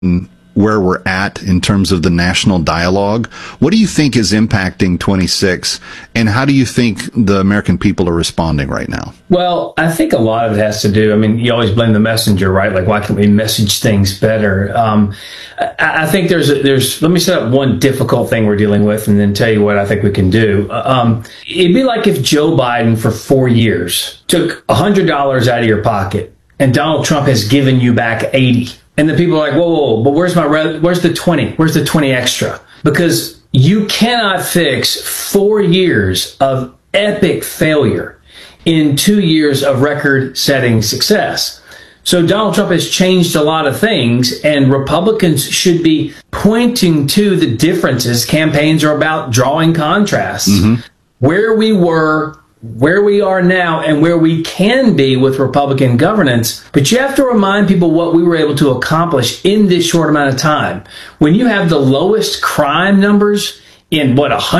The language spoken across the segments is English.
where we're at in terms of the national dialogue. What do you think is impacting 26, and how do you think the American people are responding right now? Well, I think a lot of it has to do, I mean, you always blame the messenger, right? Like, why can't we message things better? I think there's, let me set up one difficult thing we're dealing with and then tell you what I think we can do. It'd be like if Joe Biden for 4 years took $100 out of your pocket and Donald Trump has given you back 80. And then people are like, whoa, but where's the 20? Where's the 20 extra? Because you cannot fix 4 years of epic failure in 2 years of record-setting success. So Donald Trump has changed a lot of things, and Republicans should be pointing to the differences. Campaigns are about drawing contrasts. Mm-hmm. Where we were, where we are now, and where we can be with Republican governance. But you have to remind people what we were able to accomplish in this short amount of time. When you have the lowest crime numbers in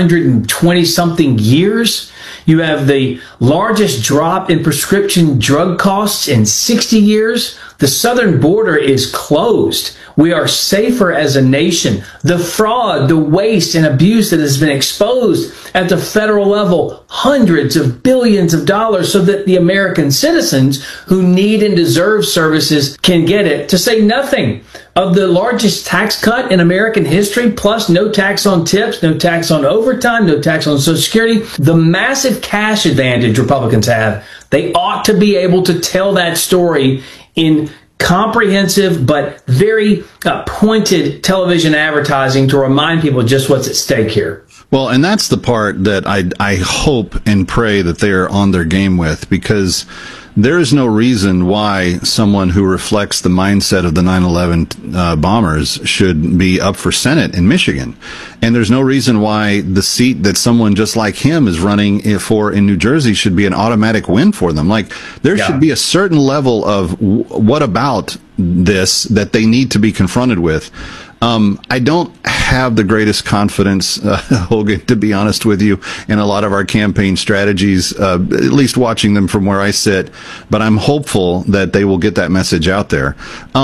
120 something years, you have the largest drop in prescription drug costs in 60 years. The southern border is closed. We are safer as a nation. The fraud, the waste, and abuse that has been exposed at the federal level, hundreds of billions of dollars, so that the American citizens who need and deserve services can get it, to say nothing of the largest tax cut in American history, plus no tax on tips, no tax on overtime, no tax on Social Security, the massive cash advantage Republicans have. They ought to be able to tell that story in comprehensive but very pointed television advertising to remind people just what's at stake here. Well, and that's the part that I hope and pray that they're on their game with, because there is no reason why someone who reflects the mindset of the 9/11 bombers should be up for Senate in Michigan. And there's no reason why the seat that someone just like him is running for in New Jersey should be an automatic win for them. Like, there should be a certain level of what about this that they need to be confronted with. I don't have the greatest confidence, Hogan, to be honest with you, in a lot of our campaign strategies, at least watching them from where I sit, but I'm hopeful that they will get that message out there.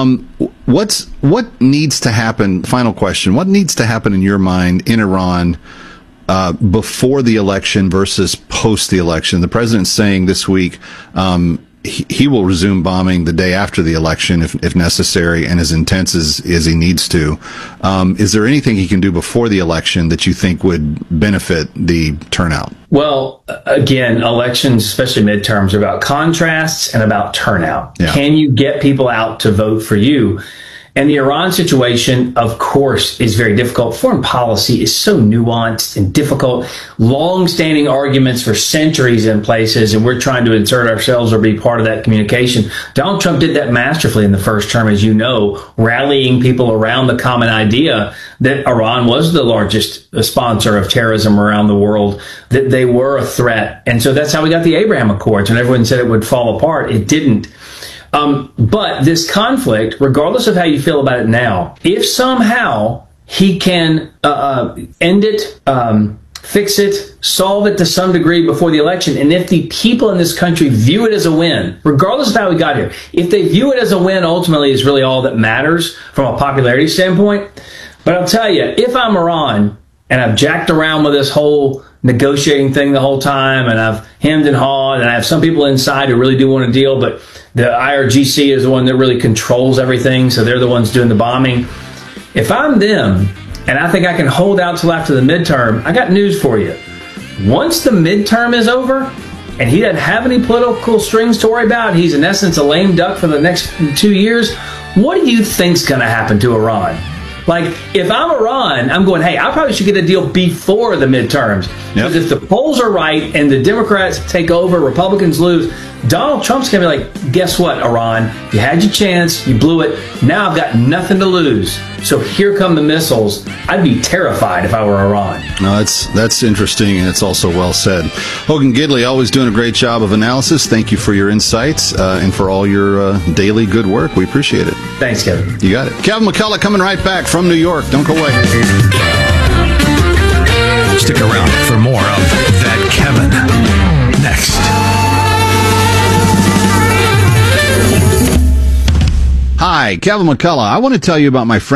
What needs to happen? Final question. What needs to happen in your mind in Iran before the election versus post the election? The president's saying this week, he will resume bombing the day after the election if necessary, and as intense as he needs to. Is there anything he can do before the election that you think would benefit the turnout? Well, again, elections, especially midterms, are about contrasts and about turnout. Yeah. Can you get people out to vote for you? And the Iran situation, of course, is very difficult. Foreign policy is so nuanced and difficult. Long-standing arguments for centuries in places, and we're trying to insert ourselves or be part of that communication. Donald Trump did that masterfully in the first term, as you know, rallying people around the common idea that Iran was the largest sponsor of terrorism around the world, that they were a threat. And so that's how we got the Abraham Accords. When everyone said it would fall apart, it didn't. But this conflict, regardless of how you feel about it now, if somehow he can end it, fix it, solve it to some degree before the election, and if the people in this country view it as a win, regardless of how we got here, if they view it as a win, ultimately is really all that matters from a popularity standpoint. But I'll tell you, if I'm Iran and I've jacked around with this whole negotiating thing the whole time, and I've hemmed and hawed, and I have some people inside who really do want to deal, but the IRGC is the one that really controls everything, so they're the ones doing the bombing. If I'm them, and I think I can hold out till after the midterm, I got news for you. Once the midterm is over, and he doesn't have any political strings to worry about, he's in essence a lame duck for the next 2 years, what do you think's going to happen to Iran? Like, if I'm Iran, I'm going, hey, I probably should get a deal before the midterms. Because if the polls are right and the Democrats take over, Republicans lose, Donald Trump's going to be like, guess what, Iran? You had your chance. You blew it. Now I've got nothing to lose. So here come the missiles. I'd be terrified if I were Iran. No, that's interesting, and it's also well said. Hogan Gidley, always doing a great job of analysis. Thank you for your insights and for all your daily good work. We appreciate it. Thanks, Kevin. You got it. Kevin McCullough coming right back from New York. Don't go away. Stick around for more of That Kevin next. Hi, Kevin McCullough. I want to tell you about my friend